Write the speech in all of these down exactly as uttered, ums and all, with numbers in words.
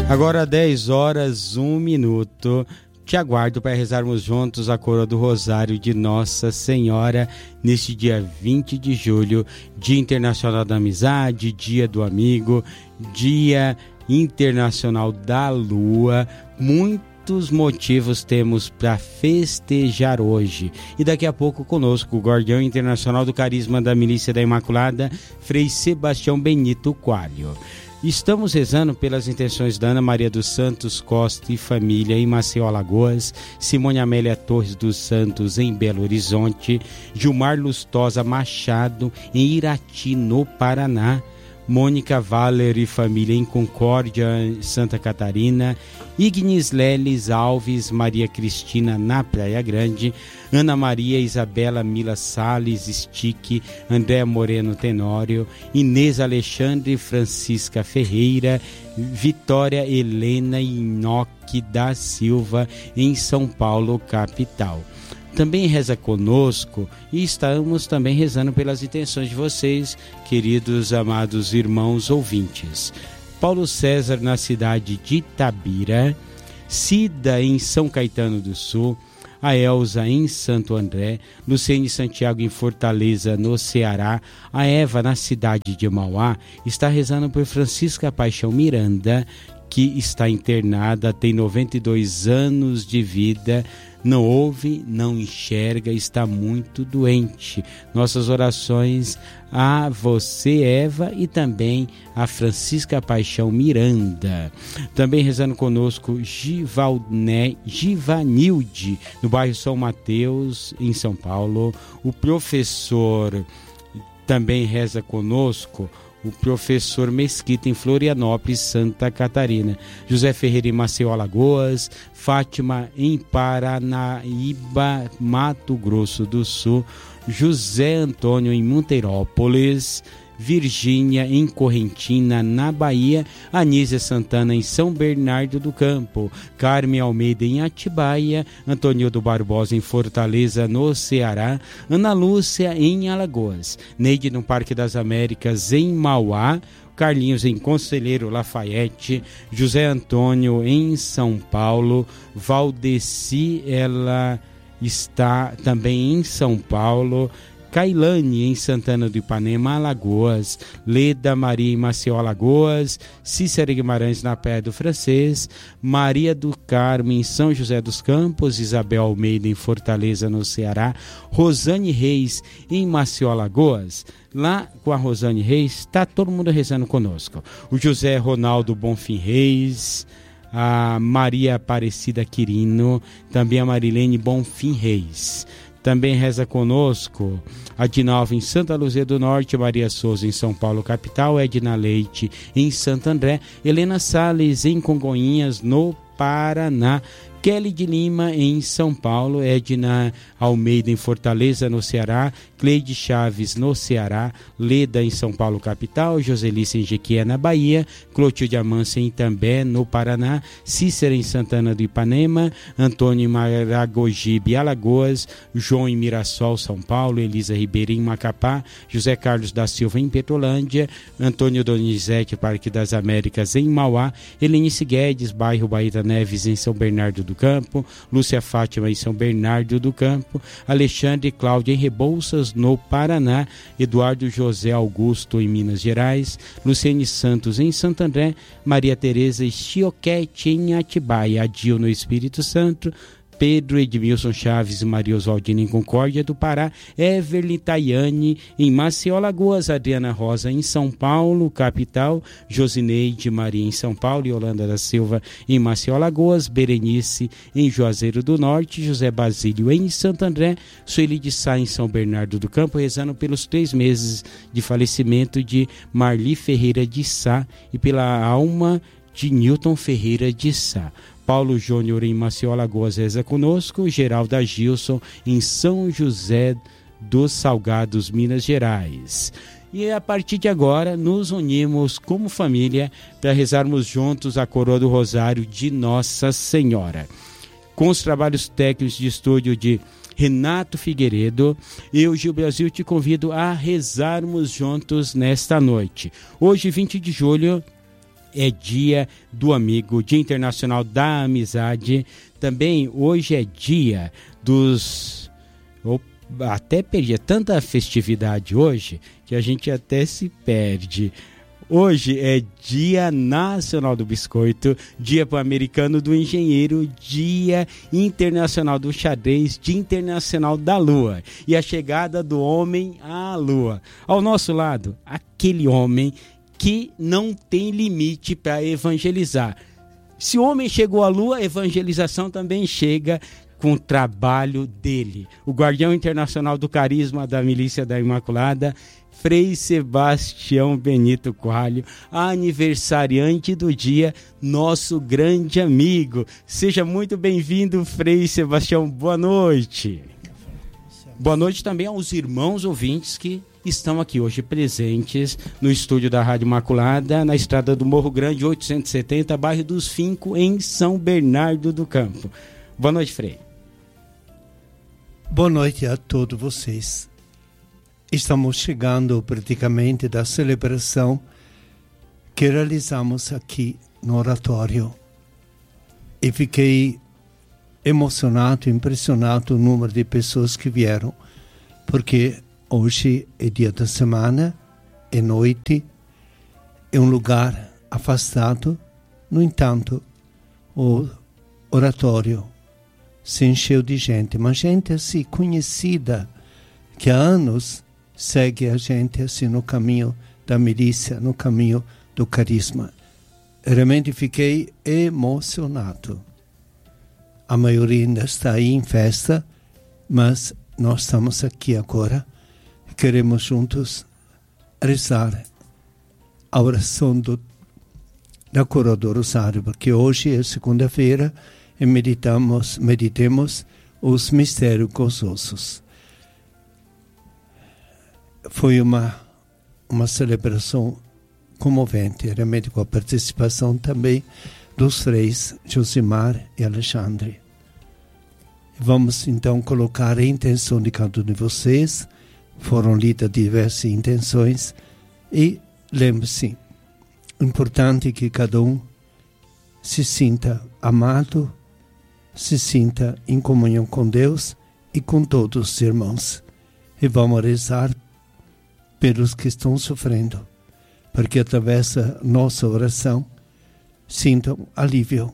Agora dez horas, um minuto. Te aguardo para rezarmos juntos a coroa do Rosário de Nossa Senhora neste dia vinte de julho, Dia Internacional da Amizade, Dia do Amigo, Dia Internacional da Lua. Muitos motivos temos para festejar hoje. E daqui a pouco conosco o guardião internacional do carisma da Milícia da Imaculada, Frei Sebastião Benito Coelho. Estamos rezando pelas intenções da Ana Maria dos Santos Costa e família em Maceió, Alagoas, Simone Amélia Torres dos Santos em Belo Horizonte, Gilmar Lustosa Machado em Irati, no Paraná, Mônica Valer e família em Concórdia, Santa Catarina, Ignis Leles Alves Maria Cristina na Praia Grande, Ana Maria Isabela Mila Salles Stick, André Moreno Tenório, Inês Alexandre Francisca Ferreira, Vitória Helena Inoque da Silva em São Paulo, capital. Também reza conosco e estamos também rezando pelas intenções de vocês, queridos amados irmãos ouvintes. Paulo César na cidade de Itabira, Cida em São Caetano do Sul, a Elza em Santo André, Luciene Santiago em Fortaleza, no Ceará, a Eva na cidade de Mauá, está rezando por Francisca Paixão Miranda, que está internada, tem noventa e dois anos de vida, não ouve, não enxerga, está muito doente. Nossas orações a você, Eva, e também a Francisca Paixão Miranda. Também rezando conosco Givalne, Givanilde, no bairro São Mateus, em São Paulo. O professor também reza conosco, o professor Mesquita em Florianópolis, Santa Catarina. José Ferreira em Maceió, Alagoas. Fátima em Paranaíba, Mato Grosso do Sul. José Antônio em Monteirópolis. Virgínia em Correntina, na Bahia, Anísia Santana em São Bernardo do Campo, Carmen Almeida em Atibaia, Antônio Barbosa em Fortaleza, no Ceará, Ana Lúcia em Alagoas, Neide no Parque das Américas em Mauá, Carlinhos em Conselheiro Lafayette, José Antônio em São Paulo, Valdeci, ela está também em São Paulo, Cailane em Santana do Ipanema, Alagoas, Leda Maria em Maceió, Alagoas, Cícera Guimarães na Praia do Francês, Maria do Carmo em São José dos Campos, Isabel Almeida em Fortaleza, no Ceará, Rosane Reis em Maceió, Alagoas. Lá com a Rosane Reis, está todo mundo rezando conosco. O José Ronaldo Bonfim Reis, a Maria Aparecida Quirino, também a Marilene Bonfim Reis. Também reza conosco a Dinalva em Santa Luzia do Norte, Maria Souza em São Paulo, capital, Edna Leite em Santo André, Helena Salles em Congonhas, no Paraná, Kelly de Lima em São Paulo, Edna Almeida em Fortaleza, no Ceará, Cleide Chaves no Ceará, Leda em São Paulo, capital, Joselice em Jequié, na Bahia, Clotilde Amância em També, no Paraná, Cícera em Santana do Ipanema, Antônio em Maragogipe, Alagoas, João em Mirassol, São Paulo, Elisa Ribeiro em Macapá, José Carlos da Silva em Petrolândia, Antônio Donizete, Parque das Américas em Mauá, Helenice Guedes, bairro Baíta Neves em São Bernardo do Campo, Lúcia Fátima em São Bernardo do Campo, Alexandre e Cláudia em Rebouças, no Paraná, Eduardo José Augusto em Minas Gerais, Luciene Santos em Santo André, Maria Tereza Chioquete em Atibaia, Adil no Espírito Santo, Pedro Edmilson Chaves e Maria Oswaldina em Concórdia do Pará, Everly Tayane em Maceió, Alagoas, Adriana Rosa em São Paulo, capital, Josineide Maria em São Paulo, Yolanda da Silva em Maceió, Alagoas, Berenice em Juazeiro do Norte, José Basílio em Santo André, Sueli de Sá em São Bernardo do Campo, rezando pelos três meses de falecimento de Marli Ferreira de Sá e pela alma de Newton Ferreira de Sá. Paulo Júnior em Maceió, Alagoas, reza conosco. Geralda Gilson em São José dos Salgados, Minas Gerais. E a partir de agora nos unimos como família para rezarmos juntos a coroa do Rosário de Nossa Senhora. Com os trabalhos técnicos de estúdio de Renato Figueiredo, eu, Gil Brasil, te convido a rezarmos juntos nesta noite. Hoje, vinte de julho, é dia do amigo, Dia Internacional da Amizade. Também hoje é dia dos... Até perdi, é tanta festividade hoje que a gente até se perde. Hoje é Dia Nacional do Biscoito, Dia Pan-Americano do Engenheiro, Dia Internacional do Xadrez, Dia Internacional da Lua e a chegada do homem à Lua. Ao nosso lado, aquele homem que não tem limite para evangelizar. Se o homem chegou à Lua, a evangelização também chega com o trabalho dele. O guardião internacional do carisma da Milícia da Imaculada, Frei Sebastião Benito Coalho, aniversariante do dia, nosso grande amigo. Seja muito bem-vindo, Frei Sebastião. Boa noite. Boa noite também aos irmãos ouvintes que estão aqui hoje presentes no estúdio da Rádio Imaculada, na estrada do Morro Grande, oitocentos e setenta, bairro dos Fincos, em São Bernardo do Campo. Boa noite, Frei. Boa noite a todos vocês. Estamos chegando praticamente da celebração que realizamos aqui no oratório. E fiquei emocionado, impressionado o número de pessoas que vieram, porque hoje é dia da semana, é noite, é um lugar afastado. No entanto, o oratório se encheu de gente, mas gente assim conhecida, que há anos segue a gente assim no caminho da milícia, no caminho do carisma. Realmente fiquei emocionado. A maioria ainda está aí em festa, mas nós estamos aqui agora e queremos juntos rezar a oração do, da Coroa do Rosário, porque hoje é segunda-feira e meditamos, meditemos os mistérios gozosos. Foi uma, uma celebração comovente, realmente com a participação também dos freis Josimar e Alexandre. Vamos então colocar a intenção de cada um de vocês. Foram lidas diversas intenções e lembre-se, importante que cada um se sinta amado, se sinta em comunhão com Deus e com todos os irmãos. E vamos rezar pelos que estão sofrendo, porque através da nossa oração sintam alívio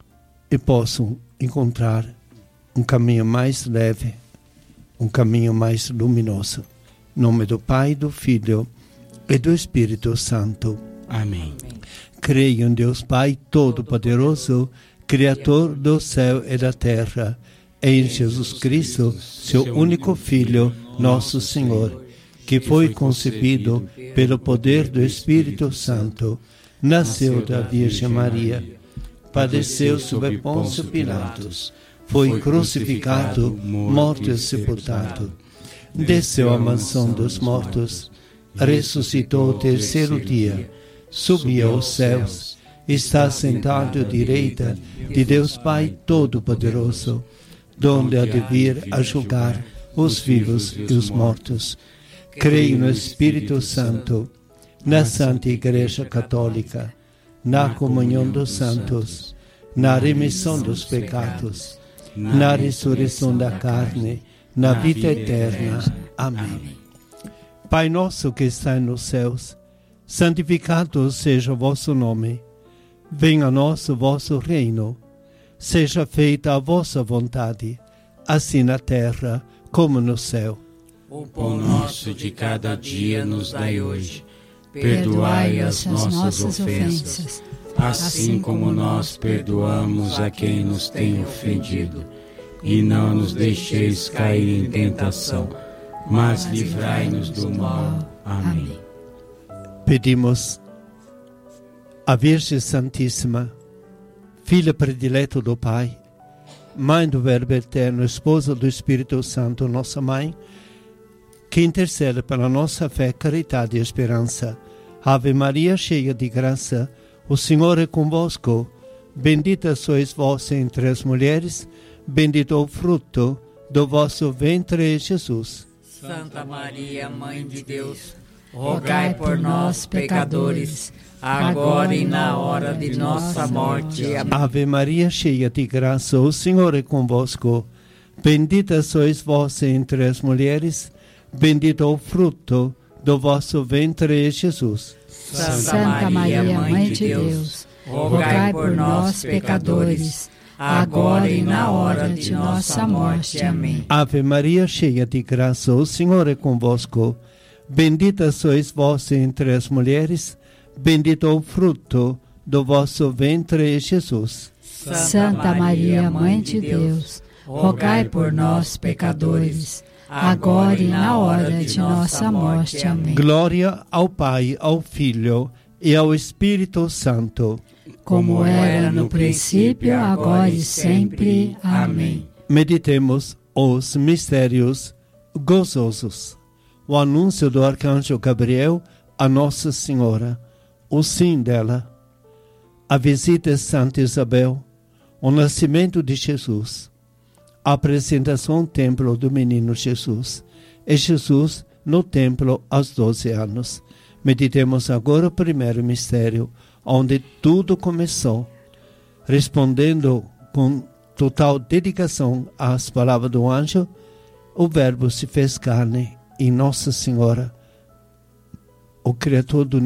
e possam encontrar um caminho mais leve, um caminho mais luminoso. Em nome do Pai, do Filho e do Espírito Santo. Amém. Creio em Deus Pai Todo-Poderoso, Criador do céu e da terra, e em Jesus Cristo, seu único Filho, nosso Senhor, que foi concebido pelo poder do Espírito Santo, nasceu da Virgem Maria, padeceu sob Pôncio Pilatos, foi crucificado, morto e sepultado, desceu à mansão dos mortos, ressuscitou ao terceiro dia, subiu aos céus, está sentado à direita de Deus Pai Todo-Poderoso, donde há de vir a julgar os vivos e os mortos. Creio no Espírito Santo, na Santa Igreja Católica, na comunhão dos santos, na remissão dos pecados, na ressurreição da carne, na vida eterna. Amém. Pai nosso que está nos céus, santificado seja o vosso nome. Venha a nós o vosso reino. Seja feita a vossa vontade, assim na terra como no céu. O pão nosso de cada dia nos dai hoje. Perdoai as nossas ofensas, assim como nós perdoamos a quem nos tem ofendido. E não nos deixeis cair em tentação, mas livrai-nos do mal. Amém. Pedimos à Virgem Santíssima, Filha predileta do Pai, Mãe do Verbo Eterno, Esposa do Espírito Santo, nossa Mãe, que intercede pela nossa fé, caridade e esperança. Ave Maria, cheia de graça, o Senhor é convosco. Bendita sois vós entre as mulheres, bendito é o fruto do vosso ventre, Jesus. Santa Maria, Mãe de Deus, rogai por nós, pecadores, agora e na hora de nossa morte. Amém. Ave Maria, cheia de graça, o Senhor é convosco. Bendita sois vós entre as mulheres, bendito é o fruto do vosso ventre, Jesus. Santa Maria, Mãe de Deus, rogai por nós, pecadores, agora e na hora de nossa morte. Amém. Ave Maria, cheia de graça, o Senhor é convosco. Bendita sois vós entre as mulheres, bendito é o fruto do vosso ventre, Jesus. Santa Maria, Mãe de Deus, rogai por nós, pecadores, agora e na hora de nossa morte. Amém. Glória ao Pai, ao Filho e ao Espírito Santo, como era no princípio, agora e sempre. Amém. Meditemos os mistérios gozosos. O anúncio do arcanjo Gabriel a Nossa Senhora, o sim dela, a visita de Santa Isabel, o nascimento de Jesus, a apresentação no templo do menino Jesus, e Jesus no templo aos doze anos. Meditemos agora o primeiro mistério, onde tudo começou, respondendo com total dedicação às palavras do anjo. O Verbo se fez carne e Nossa Senhora, o Criador do